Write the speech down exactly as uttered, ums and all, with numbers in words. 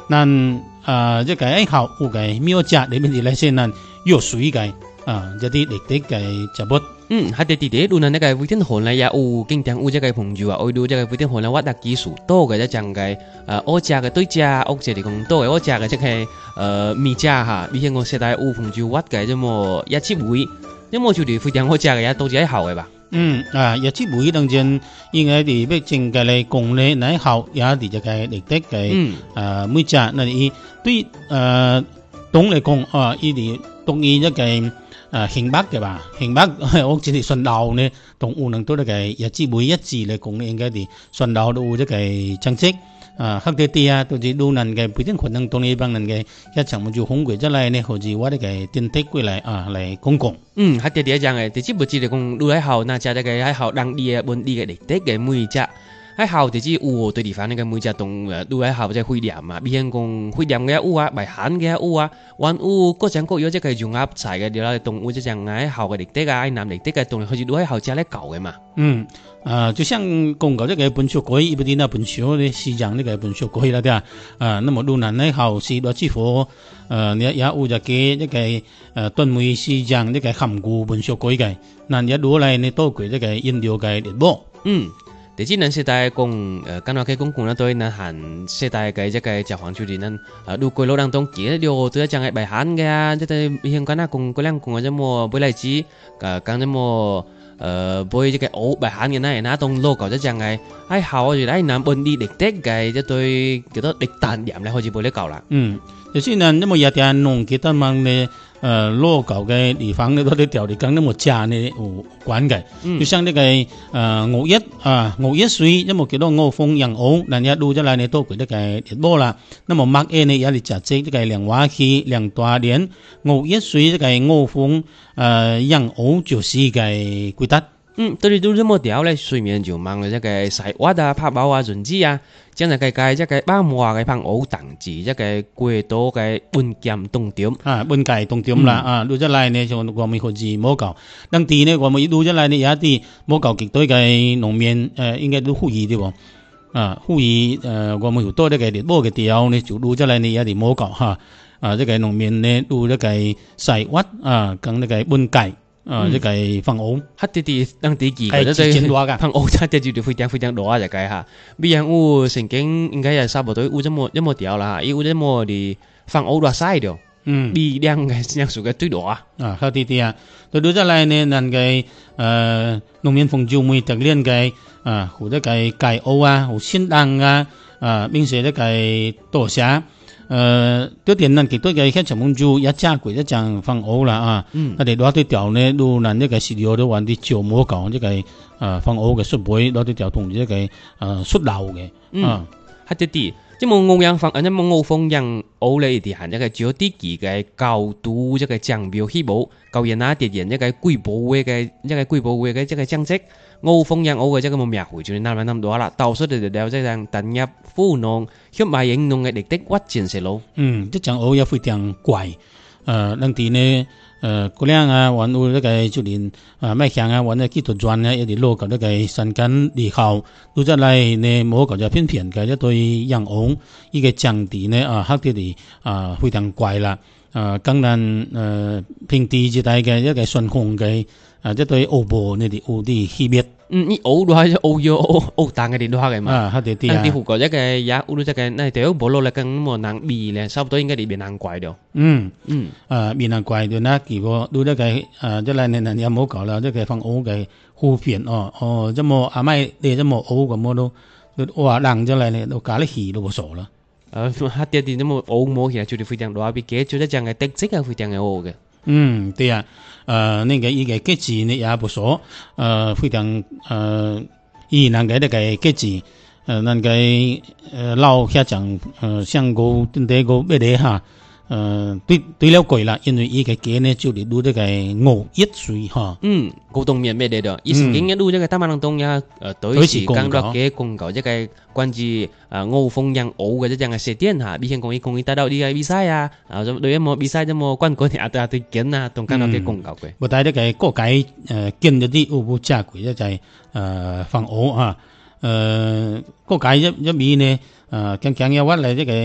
咱啊这个爱好有个苗食里面的来说，咱药水个啊，这啲历史个植物。 嗯，还得地地，路那那个非典河呢也有经常有这个朋友啊，我ดู这个非典河呢，我大技术多嘅，即係嘅誒，我食嘅對食，屋企嚟講多嘅，我食嘅即係誒米食嚇，比起我世代有朋友屈嘅，咁麼一支梅，咁麼就係非典我食嘅也都係好嘅吧。 嗯啊，一支梅當然應該係要正嘅嚟講咧，乃好也係這個歷史嘅啊梅食，那伊對誒總嚟講啊，伊哋當伊一個。啊，行北嘅吧，行北我只係順道呢，同有能到呢個日子每一字嚟講，應該係順道都有呢個政績啊，黑啲啲啊，到時路人嘅背景可能當呢幫人嘅一場冇做紅鬼出嚟呢，好似我呢個電梯過嚟啊嚟講講。 嗯，黑啲啲一樣嘅，第一步只嚟講路喺後，那就係個喺後當地嘅本地嘅歷史嘅每隻。喺後地址有對地方那個每隻棟誒都喺後即係會念啊，比如講會念嘅有啊，賣閒嘅有啊，還有各種各樣即係融合齊嘅啲啦，棟有即係喺後嘅歷史啊，喺南歷史嘅棟好似都喺後只咧舊嘅嘛。 嗯，啊，就像講到這個本書改，一不啲那本書咧西藏呢個本書改啦，對啊，啊，那麼路南喺後是羅之火，誒，也也有就嘅一個誒敦美西藏呢個含古本書改嘅，嗱一路嚟呢多佢呢個印度嘅列波。 嗯。第幾年世代講誒，剛才佢講講啦，對咱韓世代嘅即個就黃樹林，咱啊，如果老人當記了，對一講係賣閒嘅啊，即係香港啊，講嗰兩講嘅啫麼，本來子誒講啫麼誒，背即個澳賣閒嘅那那當 logo 即係係喺後就喺南本地歷史嘅即對幾多歷誕點咧，開始背得夠啦。嗯， 有些人咁麼有啲弄幾多蚊咧。呃，落舊嘅地方呢，都啲條嚟講，那麼價呢有關嘅。就像呢個呃五一啊，五一水，因為幾多五豐洋澳，人家錄咗嚟呢，都佢呢個熱波啦。那麼麥嘢呢，也係直接呢個兩華期、兩大連，五一水呢個五豐呃洋澳就是嘅規則。 嗯，對你都這麼調咧，水面就望了這個西瓦啊、拍毛啊、潤子啊，將來個個這個把毛嘅放澳當字，這個過多嘅本劍動點啊，本界動點啦啊，錄咗嚟呢就我們好似冇夠，當地呢我們錄咗嚟呢有啲冇夠極多嘅農民誒，應該都呼籲啲喎啊，呼籲誒我們好多呢個啲波嘅調呢就錄咗嚟呢有啲冇夠嚇啊，這個農民呢錄咗個西瓦啊，跟呢個本界。啊！即係放澳， 黑啲啲當地記嘅，即係放澳，真係就非常非常多啊！就計下，比如有曾經應該係差唔多有這麼這麼條啦，有這麼啲放澳落曬掉，嗯，比兩個兩數嘅最多啊！ 啊，好啲啲啊！到到咗嚟呢，人嘅誒農民風就會特練嘅啊，或者係介澳啊，或新땅啊，啊，並且咧係多寫。呃，對點人極多嘅喺陳門珠一揸過一張放澳啦啊，我哋攞啲條呢，都難一個飼料都揾啲照冇講，即係啊放澳嘅雪貝攞啲條同一個啊雪流嘅啊， 係啲啲，即係冇洋放，即係冇澳風洋澳咧啲行一個做啲幾嘅高度一個獎標起步，舊人啊啲人一個貴寶嘅嘅一個貴寶嘅嘅一個獎績。澳風洋澳嘅即係冇名回住你南南多啦，到時就就即係登入富農，去買應用嘅歷史屈前食路。 嗯，即係澳也非常貴，誒，當地呢誒嗰兩啊，揾到呢個就連啊咩響啊，揾啲技術專咧，一啲攞個呢個神根利後，到咗嚟呢冇個就偏偏嘅一對洋澳，呢個漲地呢啊黑啲啲啊非常貴啦，啊更難誒平地之帶嘅一個順控嘅。啊！即對澳博呢啲澳啲區別， 嗯，你澳都係澳要澳澳淡嘅地都係嘅嘛。 啊，係啲啲啊。 啲湖國一個也澳到一個，那條保路嚟更冇難比咧，差唔多應該係變難怪咗。 嗯嗯，啊變難怪咗啦，結果到一個啊，即係你你有冇講啦？即係放澳嘅湖片哦哦，即冇阿媽你即冇澳咁麼都，哇冷咗嚟咧，都加啲氣都冇傻啦。 啊，係啲啲即冇澳冇其實就係非常多，比幾做得正嘅特色係非常嘅好嘅。 嗯，對啊，呃，那個一個結子呢也不錯，呃，非常呃，以那個那個結子，呃，那個呃老遐講，呃，香菇定啲個咩嘢哈，呃，對對了貴啦，因為依個嘅呢就嚟錄呢個五一水哈。嗯， 古董面咩嘢的，以前經一錄這個大馬浪東呀，呃，對時講到嘅廣告，這個關於啊澳風洋澳嘅這樣嘅設定嚇，以前講伊講伊帶到呢個比賽啊，啊咁對一冇比賽一冇冠軍啊，對啊對見啊，同講到嘅廣告嘅。 我睇呢個各界誒見咗啲有冇價貴咧，就係誒放澳啊，誒各界一一面呢，誒講講一屈嚟呢個。